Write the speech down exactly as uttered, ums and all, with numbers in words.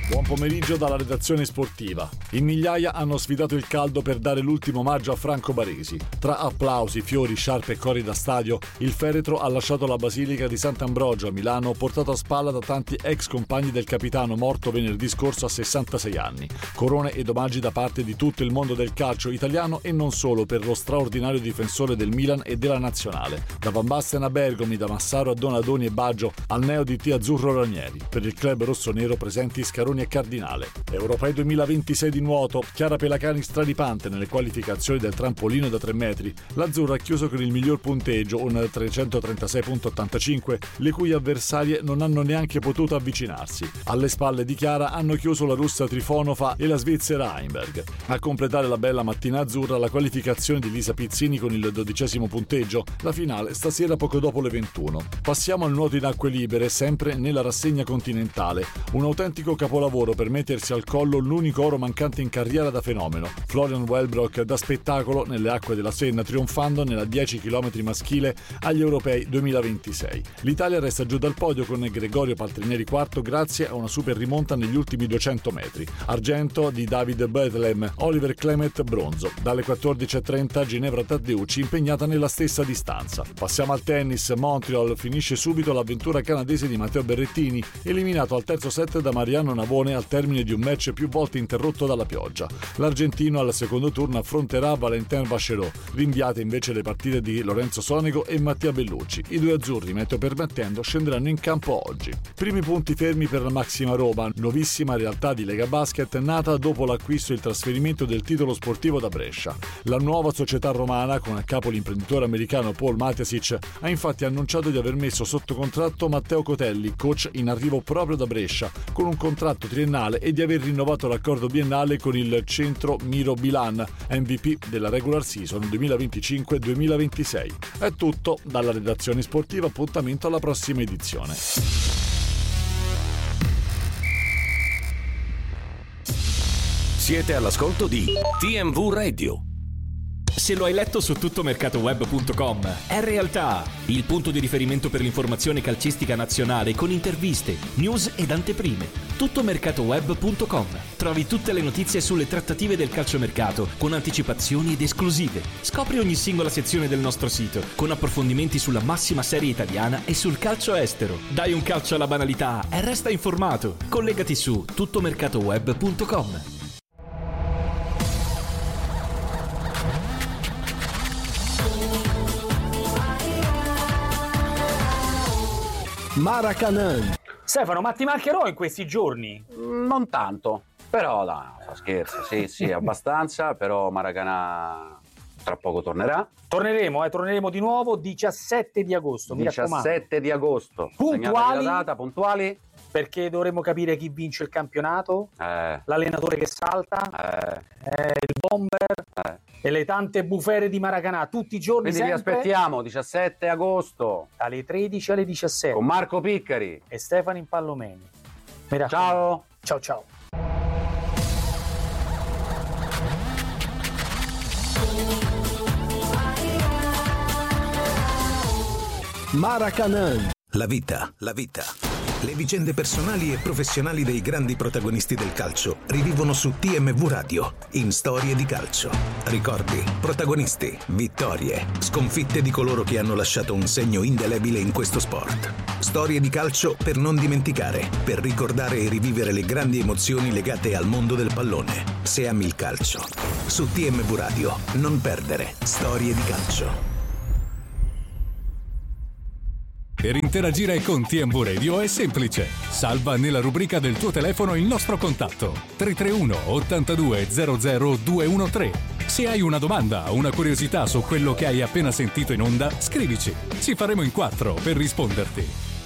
Buon pomeriggio dalla redazione sportiva. In migliaia hanno sfidato il caldo per dare l'ultimo omaggio a Franco Baresi. Tra applausi, fiori, sciarpe e cori da stadio, il feretro ha lasciato la Basilica di Sant'Ambrogio a Milano, portato a spalla da tanti ex compagni del capitano morto venerdì scorso a sessantasei anni. Corone ed omaggi da parte di tutto il mondo del calcio italiano e non solo per lo straordinario difensore del Milan e della Nazionale. Da Van Basten a Bergomi, da Massaro a Donadoni e Baggio, al neo D T azzurro Ranieri. Per il club rossonero presenti Scaroni e Cardinale. Europei duemilaventisei di nuoto, Chiara Pelacani straripante nelle qualificazioni del trampolino da tre metri. L'Azzurra ha chiuso con il miglior punteggio, un trecentotrentasei virgola ottantacinque, le cui avversarie non hanno neanche potuto avvicinarsi. Alle spalle di Chiara hanno chiuso la russa Trifonova e la svizzera Heimberg. A completare la bella mattina azzurra la qualificazione di Lisa Pizzini con il dodicesimo punteggio. La finale stasera poco dopo le ventuno. Passiamo al nuoto in acque libere, sempre nella rassegna continentale. Un autentico capolavoro per mettersi al collo l'unico oro mancante in carriera da fenomeno. Florian Wellbrock da spettacolo nelle acque della Senna, trionfando nella dieci chilometri maschile agli Europei duemilaventisei. L'Italia resta giù dal podio con Gregorio Paltrinieri quarto grazie a una super rimonta negli ultimi duecento metri. Argento di David Bethlehem, Oliver Clement bronzo. Dalle quattordici e trenta Ginevra Taddeucci impegnata nella stessa distanza. Passiamo al tennis. Montreal finisce subito l'avventura canadese di Matteo Berrettini, eliminato al terzo set da Mariano Navone al termine di un match più volte interrotto dalla pioggia. L'argentino al secondo turno affronterà Valentin Vacherot, rinviate invece le partite di Lorenzo Sonego e Mattia Bellucci. I due azzurri, meteo permettendo, scenderanno in campo oggi. Primi punti fermi per la Maxima Roma, nuovissima realtà di Lega Basket nata dopo l'acquisto e il trasferimento del titolo sportivo da Brescia. La nuova società romana, con a capo l'imprenditore americano Paul Matesic, ha infatti annunciato di aver messo sotto contratto Matteo Cotelli, coach in arrivo proprio da Brescia, con un contratto triennale e di aver rinnovato l'accordo biennale con il centro Miro Bilan, M V P della regular season duemilaventicinque duemilaventisei. È tutto dalla redazione sportiva, appuntamento alla prossima edizione. Siete all'ascolto di T M V Radio. Se lo hai letto su tuttomercatoweb punto com, è realtà, il punto di riferimento per l'informazione calcistica nazionale con interviste, news ed anteprime. tuttomercatoweb punto com. Trovi tutte le notizie sulle trattative del calciomercato con anticipazioni ed esclusive. Scopri ogni singola sezione del nostro sito con approfondimenti sulla massima serie italiana e sul calcio estero. Dai un calcio alla banalità e resta informato. Collegati su tuttomercatoweb punto com. Maracanã. Stefano, ma ti mancherò in questi giorni? Non tanto, però no, no, scherzo, sì, sì, abbastanza, però Maracanã tra poco tornerà. Torneremo, eh, torneremo di nuovo diciassette di agosto, mi raccomando. diciassette di agosto. Puntuali, la data, puntuali. Perché dovremo capire chi vince il campionato, eh. l'allenatore che salta, eh. Eh, il bomber eh. e le tante bufere di Maracanã, tutti i giorni. Quindi sempre, vi aspettiamo diciassette agosto dalle tredici alle diciassette con Marco Piccari e Stefano Impallomeni. Ciao. Ciao ciao. Maracanã. La vita, la vita. Le vicende personali e professionali dei grandi protagonisti del calcio rivivono su T M V Radio in Storie di Calcio. Ricordi, protagonisti, vittorie, sconfitte di coloro che hanno lasciato un segno indelebile in questo sport. Storie di calcio per non dimenticare, per ricordare e rivivere le grandi emozioni legate al mondo del pallone. Se ami il calcio. Su T M V Radio, non perdere Storie di Calcio. Per interagire con T M V Radio è semplice. Salva nella rubrica del tuo telefono il nostro contatto tre tre uno ottantadue zero zero due uno tre. Se hai una domanda o una curiosità su quello che hai appena sentito in onda, scrivici. Ci faremo in quattro per risponderti.